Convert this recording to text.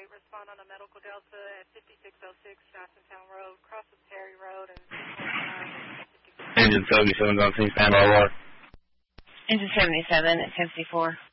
respond on a medical delta at 5606 Johnsontown Road, crosses Perry Road, and 649. Engine 77 on scene, standby water. Engine 77 at 1054.